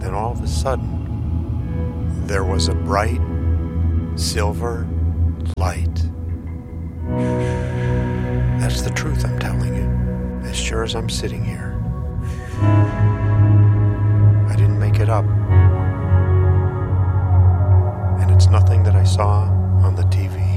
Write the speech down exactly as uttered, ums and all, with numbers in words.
then all of a sudden, there was a bright silver light. That's the truth I'm telling you, as sure as I'm sitting here. I didn't make it up. And it's nothing that I saw on the T V.